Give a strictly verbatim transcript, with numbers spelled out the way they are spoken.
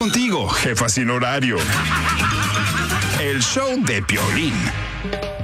contigo, jefa sin horario. El show de Piolín.